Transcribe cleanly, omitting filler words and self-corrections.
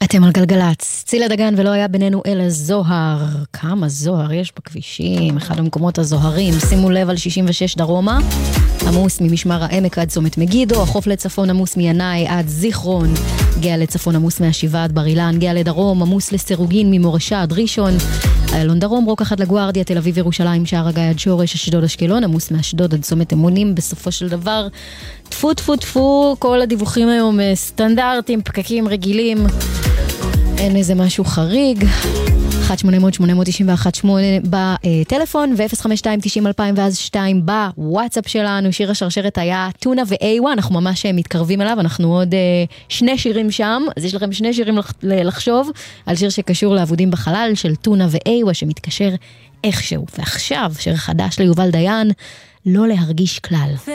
אתם על גלגלץ, צילה דגן ולא היה בינינו אלא זוהר. כמה זוהר יש בכבישים, אחד המקומות הזוהרים. שימו לב על 66 דרומה, עמוס ממשמר העמק עד צומת מגידו, החוף לצפון עמוס מינאי עד זיכרון, גאה לצפון עמוס מהשבעה עד בר אילן, גאה לדרום עמוס לסירוגין ממורשה עד ראשון, איילון דרום רוק אחת לגוארדיה, תל אביב ירושלים שער הגיא עד שורש, אשדוד אשקלון עמוס מאשדוד עד צומת אמונים. בסופו של דבר טפו טפו טפו, כל הדיווחים היום סטנדרטים, פקקים רגילים, אין איזה משהו חריג. 1-800-891-8 בטלפון ו-052-90-2000 ואז 2 בוואטסאפ שלנו. שיר השרשרת היה טונה ואיווה, אנחנו ממש מתקרבים אליו, אנחנו עוד 2 שירים שם, אז יש לכם 2 שירים לחשוב על שיר שקשור לעבודים בחלל של טונה ואיווה שמתקשר איכשהו. ועכשיו שיר חדש ליובל דיין, לא להרגיש כלל.